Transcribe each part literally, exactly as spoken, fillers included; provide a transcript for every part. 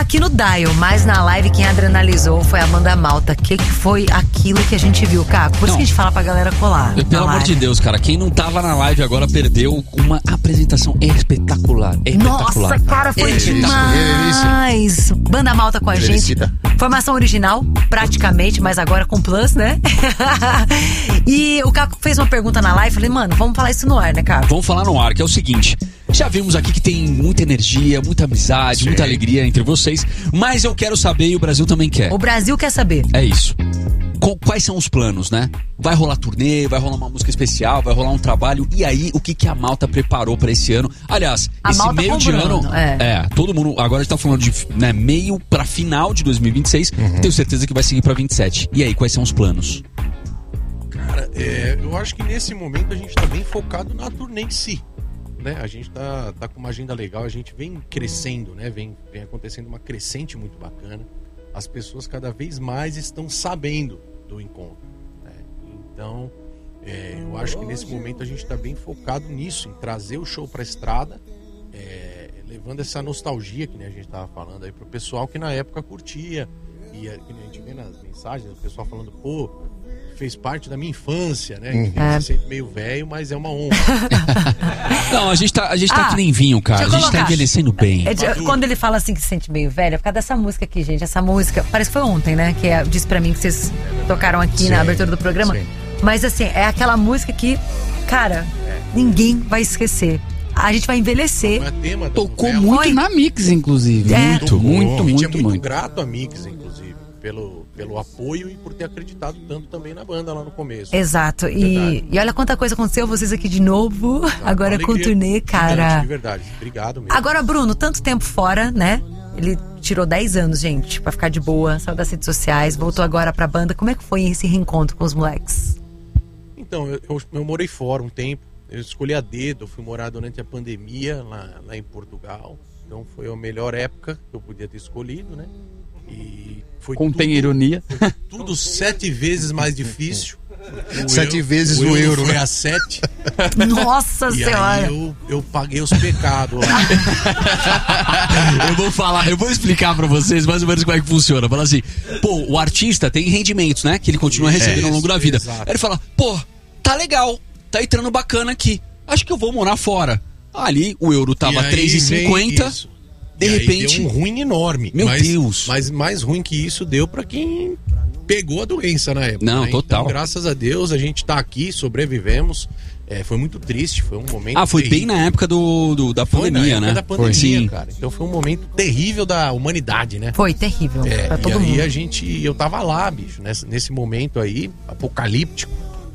aqui no Dial, mas na live quem adrenalizou foi a Amanda Malta. O que, que foi aquilo que a gente viu, Caco? Por isso que a gente fala pra galera colar. Pelo amor de Deus, cara, quem não tava na live agora perdeu uma apresentação espetacular. espetacular. Nossa, cara, foi é demais. Banda Malta com a gente. Formação original, praticamente, mas agora com plus, né? E o Caco fez uma pergunta na live, falei, mano, vamos falar isso no ar, né, Caco? Vamos falar no ar, que é o seguinte. Já vimos aqui que tem muita energia, muita amizade, Sim. muita alegria entre vocês, mas eu quero saber e o Brasil também quer. O Brasil quer saber. É isso. Quais são os planos, né? Vai rolar turnê, vai rolar uma música especial, vai rolar um trabalho. E aí, o que, que a Malta preparou pra esse ano? Aliás, a esse Malta meio de ano... É. é, todo mundo... Agora a gente tá falando de né, meio pra final de dois mil e vinte e seis. Uhum. Tenho certeza que vai seguir pra vinte e sete. E aí, quais são os planos? Cara, é, eu acho que nesse momento a gente tá bem focado na turnê em si. Né? A gente tá, tá com uma agenda legal, a gente vem crescendo, né? Vem, vem acontecendo uma crescente muito bacana. As pessoas cada vez mais estão sabendo do encontro, né? Então é, eu acho que nesse momento a gente está bem focado nisso, em trazer o show para a estrada, é, levando essa nostalgia que né, a gente estava falando aí pro pessoal que na época curtia, e a, que a gente vê nas mensagens o pessoal falando, pô, fez parte da minha infância, né? Uhum. A gente se sente meio velho, mas é uma honra. Não, a gente tá, a gente tá ah, que nem vinho, cara. A gente colocar. tá envelhecendo bem. É de, quando ele fala assim que se sente meio velho, é por causa dessa música aqui, gente. Essa música, parece que foi ontem, né? Que é, disse pra mim que vocês tocaram aqui sim, na abertura do programa. Sim. Mas assim, é aquela música que, cara, é. ninguém vai esquecer. A gente vai envelhecer. Tocou muito Oi. na Mix, inclusive. É. Muito, Tocou. muito, muito, muito. A gente muito, é muito, muito grato a Mix, inclusive. Pelo, pelo apoio e por ter acreditado tanto também na banda lá no começo. Exato. E, e olha quanta coisa aconteceu, vocês aqui de novo. Exato. Agora é com o turnê, cara. De verdade. Obrigado mesmo. Agora, Bruno, tanto tempo fora, né? Ele tirou dez anos, gente, pra ficar de boa, saiu das redes sociais, voltou agora pra banda. Como é que foi esse reencontro com os moleques? Então, eu, eu, eu morei fora um tempo. Eu escolhi a dedo, eu fui morar durante a pandemia lá, lá em Portugal. Então foi a melhor época que eu podia ter escolhido, né? E foi Contém tudo, ironia. Foi tudo sete vezes mais difícil. O sete euro, vezes o, o euro. euro Foi né? a sete. Nossa e senhora. Aí eu, eu paguei os pecados lá. Eu vou falar, eu vou explicar pra vocês mais ou menos como é que funciona. Fala assim, pô, o artista tem rendimentos, né? Que ele continua recebendo é, ao longo da vida. Exato. Aí ele fala, pô, tá legal, tá entrando bacana aqui. Acho que eu vou morar fora. Ali o euro tava três reais e cinquenta. De e repente. Deu um ruim enorme. Meu mas, Deus. Mas mais ruim que isso deu pra quem pegou a doença na época. Não, né? total. Então, graças a Deus, a gente tá aqui, sobrevivemos. É, foi muito triste, foi um momento. Ah, foi terrível. bem na época do, do da foi pandemia, na época né? Da pandemia, Sim. cara. Então foi um momento terrível da humanidade, né? Foi terrível. É, pra todo e aí mundo. a gente. Eu tava lá, bicho, nesse, nesse momento aí, apocalíptico.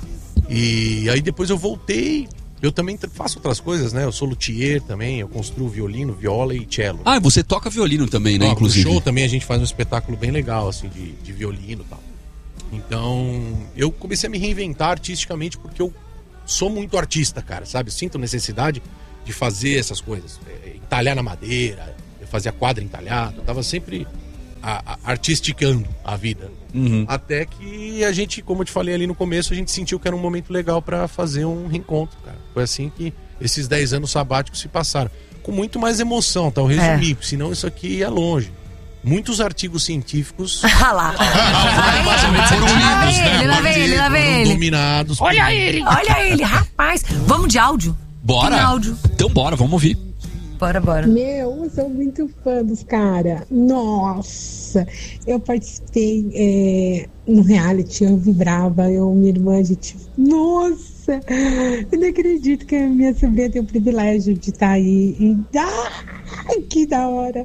E aí depois eu voltei. Eu também faço outras coisas, né? Eu sou luthier também, eu construo violino, viola e cello. Ah, você toca violino também, né? Ó, inclusive. No show também a gente faz um espetáculo bem legal, assim, de, de violino e tal. Então, eu comecei a me reinventar artisticamente porque eu sou muito artista, cara, sabe? Eu sinto necessidade de fazer essas coisas. É, entalhar na madeira, eu fazia quadro entalhado, eu tava sempre a, a, artisticando a vida. Uhum. Até que a gente, como eu te falei ali no começo, a gente sentiu que era um momento legal pra fazer um reencontro, cara. Foi assim que esses dez anos sabáticos se passaram. Com muito mais emoção, tá? Eu resumi, é. Senão isso aqui ia longe. Muitos artigos científicos ah lá. foram lidos, né? Lá vem ele, lá vem ele. Dominados. Olha por... ele, olha ele, rapaz. Vamos de áudio? Bora. Tem áudio. Então bora, vamos ouvir. Bora, bora. Meu, eu sou muito fã dos caras. Nossa, eu participei é, no reality, eu vibrava, eu, minha irmã, a gente... Nossa, eu não acredito que a minha sobrinha tem o privilégio de estar aí. E, ai, que da hora.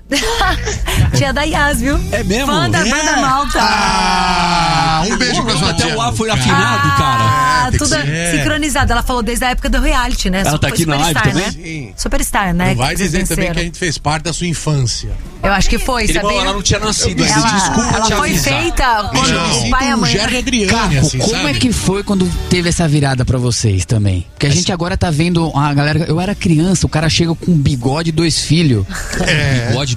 Tia da Yas, viu? É mesmo? Fã da é. banda Malta. Ah, um beijo pra sua tia. Até o ar foi afinado, ah, cara. Ah, tudo é. sincronizado. Ela falou desde a época do reality, né? Ela tá aqui na live também? Né? Sim. Superstar, né? Não vai dizer também que a gente fez parte da sua infância. Eu acho que foi, Ele sabia? Ela não tinha nascido. Ela, Desculpa, ela foi avisar. feita quando não, o pai e a mãe... Gerry Adriane, Caco, assim, como sabe? é que foi quando teve essa virada pra vocês também? Porque a gente agora tá vendo a galera... Eu era criança, o cara chega com um bigode e dois filhos. É. Bigode,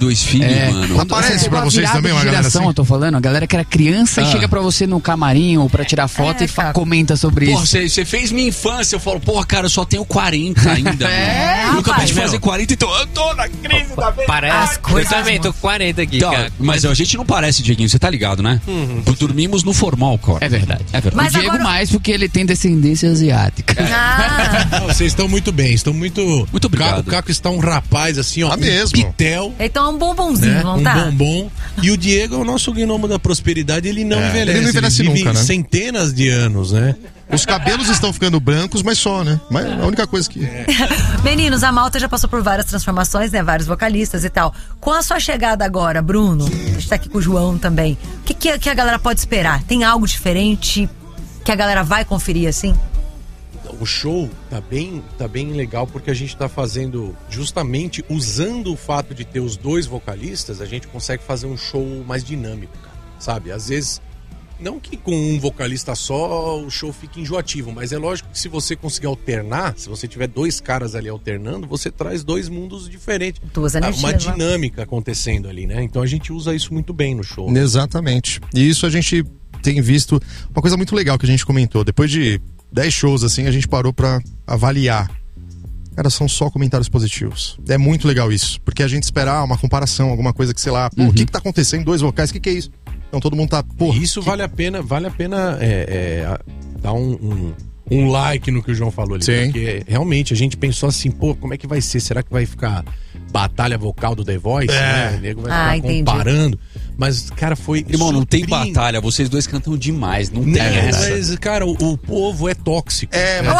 dois filhos, É, mano. Quando aparece pra Uma vocês virada também, de uma galera geração, assim? eu tô falando, a galera que era criança Ah. e chega pra você no camarim ou pra tirar foto É, e fa- cara. comenta sobre Porra, isso. você, você fez minha infância. Eu falo, porra, cara, eu só tenho quarenta ainda. É, mano. Eu acabei rapaz, de fazer meu. quarenta, então eu tô na crise da vida. As Parece. Eu coisas, também tô mano. com quarenta aqui, Então, cara. mas a gente não parece, Dieguinho, você tá ligado, né? Dormimos no formal, cara. É verdade. É verdade. Mas o Diego agora- mais porque ele tem descendência asiática. Ah, Não, vocês estão muito bem, estão muito. Muito obrigado. O Caco está um rapaz assim, ó. Tá um mesmo. pitel. então é um bombonzinho, Né? não Um tá? bombom. E o Diego é o nosso gnomo da prosperidade, ele não É, envelhece. ele não envelhece vive nunca, né? centenas de anos, né? Os cabelos estão ficando brancos, mas só, né? Mas a única coisa que. Meninos, a Malta já passou por várias transformações, né? Vários vocalistas e tal. Com a sua chegada agora, Bruno, a gente tá aqui com o João também. O que, que, que a galera pode esperar? Tem algo diferente que a galera vai conferir assim? O show tá bem, tá bem legal porque a gente tá fazendo, justamente usando o fato de ter os dois vocalistas, a gente consegue fazer um show mais dinâmico, cara, sabe? Às vezes, não que com um vocalista só o show fique enjoativo, mas é lógico que se você conseguir alternar, se você tiver dois caras ali alternando, você traz dois mundos diferentes. Duas Ah, energias, uma né? dinâmica acontecendo ali, né? Então a gente usa isso muito bem no show. Exatamente. E isso a gente tem visto. Uma coisa muito legal que a gente comentou. Depois de dez shows, assim, a gente parou pra avaliar. Cara, são só comentários positivos. É muito legal isso. Porque a gente esperar uma comparação, alguma coisa que, sei lá, pô, o que que tá acontecendo? Dois vocais, o que que é isso? Então todo mundo tá, pô. E isso vale a pena, vale a pena é, é, a- dar um, um, um like no que o João falou ali. Sim. Porque realmente a gente pensou assim, pô, como é que vai ser? Será que vai ficar batalha vocal do The Voice? É. Né? O nego vai Ah, ficar entendi. comparando. Mas, cara, foi. Irmão, não tem surpreendente. batalha. Vocês dois cantam demais. Não tem Não, essa. mas, cara, o, o povo é tóxico. É, mas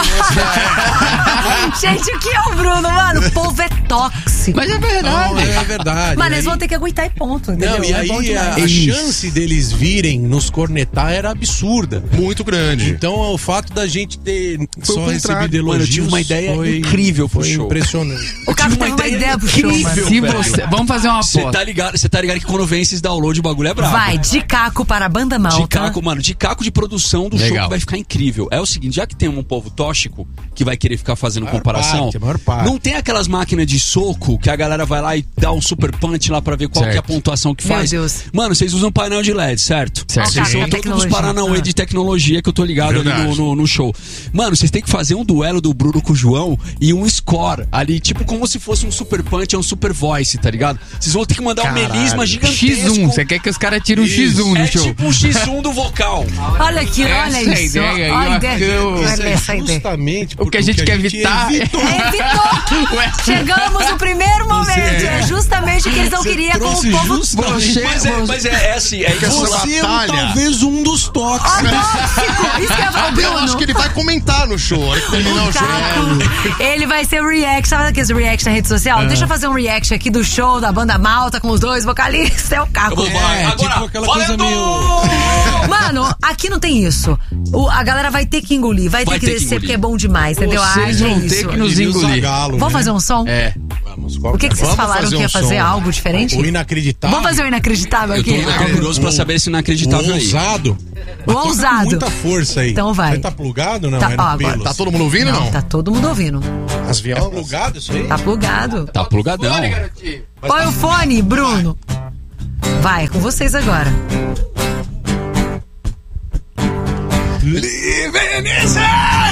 Gente, o que é o Bruno, mano? O povo é tóxico. Mas é Não, verdade. é verdade. Mano, E eles aí- vão ter que aguentar e ponto, entendeu? Não, e É bom aí a, demais. a Isso. chance deles virem nos cornetar era absurda. muito grande. Então, o fato da gente ter Foi o só contrário. recebido Mano, eu elogios tive uma ideia foi, incrível pro foi show. impressionante. O cara teve uma ideia pro show, mano. Se você, vamos fazer uma Você aposta. tá ligado, você tá ligado que quando vem esses download o bagulho é brabo. Vai, de Caco para a banda Malta. De caco, mano, de caco de produção do show Legal. que vai ficar incrível. É o seguinte, já que tem um povo tóxico que vai querer ficar fazendo Maior comparação, parte, a maior parte. não tem aquelas máquinas de soco que a galera vai lá e dá um super punch lá pra ver qual que é a Certo. pontuação que Meu faz. Deus. Mano, vocês usam painel de L E D, certo? Certo. Vocês Sim. são todos Tecnologia. os paranauê Ah. de tecnologia que eu tô ligado ali Verdade. no, no, no show. Mano, vocês têm que fazer um duelo do Bruno com o João e um score ali, tipo como se fosse um super punch, é um super voice, tá ligado? Vocês vão ter que mandar um Caralho. melisma gigantesco. X um, você quer que os caras tirem um X um no É show? tipo um X um do vocal. Olha aqui, olha Essa isso. ideia aí, olha a ó, ideia. que eu- Olha Isso é essa ideia. justamente O que a gente quer evitar é- evitou. Evitou! Ué. Chegamos no primeiro momento. É justamente o que eles não Você queriam com o trouxe povo. justamente- Você- Mas é, mas é, é assim, é Essa igual- Você é batalha. talvez um dos tóxicos. Tóxico! Isso que eu ia falar, o Eu acho Bruno. que ele vai comentar no show. A hora que terminar o show. Caco, ele vai ser o react. Sabe aqueles react na rede social? Deixa eu fazer um react aqui do show da banda Malta com os dois vocalistas. É o Caco. Eu vou falar, É, agora, tipo aquela valendo! coisa meio- Mano, aqui não tem isso. O- a galera vai ter que engolir, vai, Vai ter que ter que descer engolir. porque é bom demais, entendeu? Vocês Ah, é vão isso. ter que nos Ele usa engolir. galo, Vamos né? fazer um som? É. Vamos, O que, que vocês Vamos falaram fazer que ia um fazer? som. Algo diferente? O inacreditável. Vamos fazer o inacreditável Eu tô, aqui? eu tô curioso pra saber esse O inacreditável aí. ousado. O Toca com ousado. muita força aí. Então vai. Você tá plugado ou não? Tá, é no ó, agora pelos. Tá todo mundo ouvindo ou não? Tá todo mundo ouvindo. As É violas. plugado isso aí? Tá plugado. Tá plugadão. Põe o fone, Bruno. Vai, é com vocês agora. Veneza!